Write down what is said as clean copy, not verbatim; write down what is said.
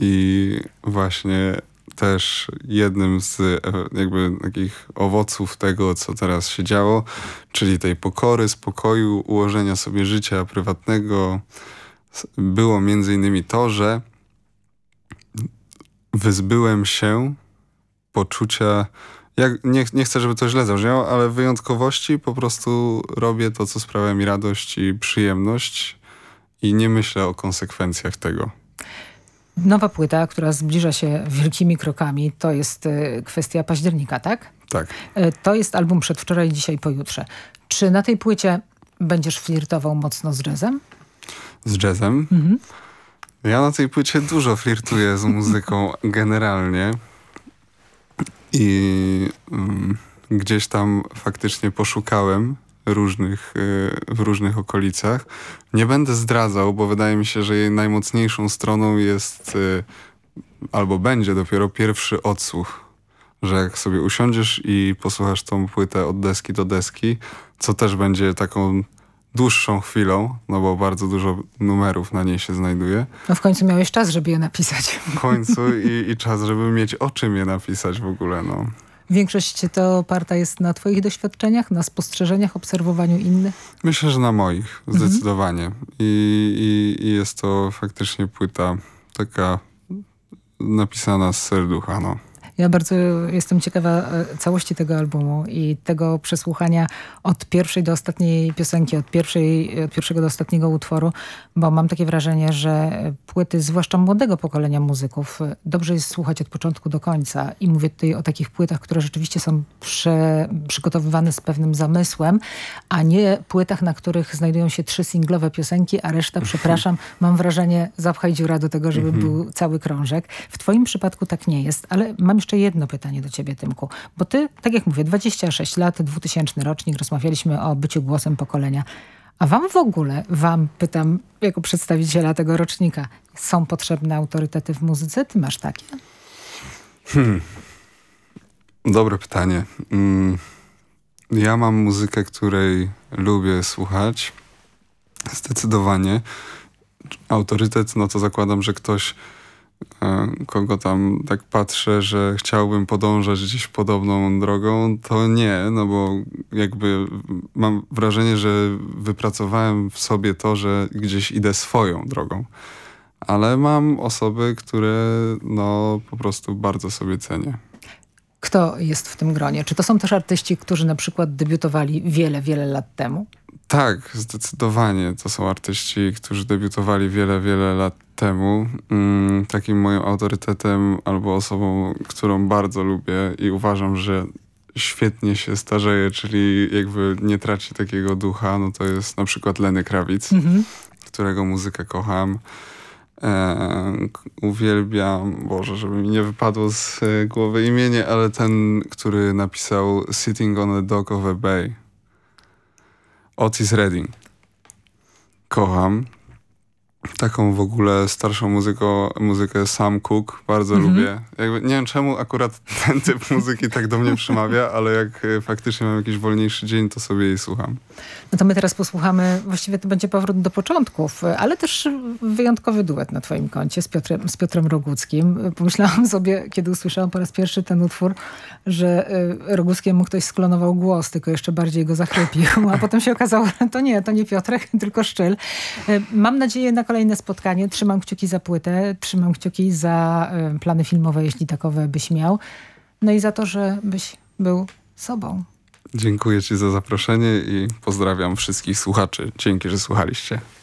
I właśnie też jednym z jakby takich owoców tego, co teraz się działo, czyli tej pokory, spokoju, ułożenia sobie życia prywatnego, było między innymi to, że wyzbyłem się poczucia, nie chcę, żeby to źle zabrzmiało, ale wyjątkowości, po prostu robię to, co sprawia mi radość i przyjemność i nie myślę o konsekwencjach tego. Nowa płyta, która zbliża się wielkimi krokami, to jest kwestia października, tak? Tak. To jest album Przedwczoraj, dzisiaj, pojutrze. Czy na tej płycie będziesz flirtował mocno z jazzem? Z jazzem? Mhm. Ja na tej płycie dużo flirtuję z muzyką generalnie i gdzieś tam faktycznie poszukałem w różnych okolicach. Nie będę zdradzał, bo wydaje mi się, że jej najmocniejszą stroną jest albo będzie dopiero pierwszy odsłuch. Że jak sobie usiądziesz i posłuchasz tą płytę od deski do deski, co też będzie taką dłuższą chwilą, no bo bardzo dużo numerów na niej się znajduje. No w końcu miałeś czas, żeby je napisać. W końcu i czas, żeby mieć o czym je napisać w ogóle, no. Większość to oparta jest na twoich doświadczeniach, na spostrzeżeniach, obserwowaniu innych? Myślę, że na moich, zdecydowanie. I jest to faktycznie płyta taka napisana z serducha, no. Ja bardzo jestem ciekawa całości tego albumu i tego przesłuchania od pierwszej do ostatniej piosenki, od pierwszego do ostatniego utworu, bo mam takie wrażenie, że płyty, zwłaszcza młodego pokolenia muzyków, dobrze jest słuchać od początku do końca. I mówię tutaj o takich płytach, które rzeczywiście są przygotowywane z pewnym zamysłem, a nie płytach, na których znajdują się 3 singlowe piosenki, a reszta, przepraszam, mam wrażenie, zapchaj dziura do tego, żeby był cały krążek. W twoim przypadku tak nie jest, ale mam jeszcze jedno pytanie do ciebie, Tymku. Bo ty, tak jak mówię, 26 lat, 2000 rocznik, rozmawialiśmy o byciu głosem pokolenia. A wam w ogóle, pytam jako przedstawiciela tego rocznika, są potrzebne autorytety w muzyce? Ty masz takie? Dobre pytanie. Ja mam muzykę, której lubię słuchać. Zdecydowanie. Autorytet, no to zakładam, że ktoś, kogo tam tak patrzę, że chciałbym podążać gdzieś podobną drogą, to nie, no bo jakby mam wrażenie, że wypracowałem w sobie to, że gdzieś idę swoją drogą. Ale mam osoby, które no po prostu bardzo sobie cenię. Kto jest w tym gronie? Czy to są też artyści, którzy na przykład debiutowali wiele, wiele lat temu? Tak, zdecydowanie. To są artyści, którzy debiutowali wiele, wiele lat temu. Takim moim autorytetem albo osobą, którą bardzo lubię i uważam, że świetnie się starzeje, czyli jakby nie traci takiego ducha, no to jest na przykład Lenny Kravitz, którego muzykę kocham. Uwielbiam, Boże, żeby mi nie wypadło z głowy imienie, ale ten, który napisał Sitting on the Dock of a Bay. Otis Redding. Kocham. Taką w ogóle starszą muzykę Sam Cooke bardzo lubię. Jakby, nie wiem czemu akurat ten typ muzyki tak do mnie przemawia, ale jak faktycznie mam jakiś wolniejszy dzień, to sobie jej słucham. No to my teraz posłuchamy, właściwie to będzie powrót do początków, ale też wyjątkowy duet na twoim koncie z Piotrem Roguckim. Pomyślałam sobie, kiedy usłyszałam po raz pierwszy ten utwór, że Roguckiemu ktoś sklonował głos, tylko jeszcze bardziej go zachrypił, a potem się okazało, że to nie Piotrek, tylko Szczyl. Mam nadzieję na kolejne spotkanie. Trzymam kciuki za płytę, trzymam kciuki za plany filmowe, jeśli takowe byś miał. No i za to, że byś był sobą. Dziękuję ci za zaproszenie i pozdrawiam wszystkich słuchaczy. Dzięki, że słuchaliście.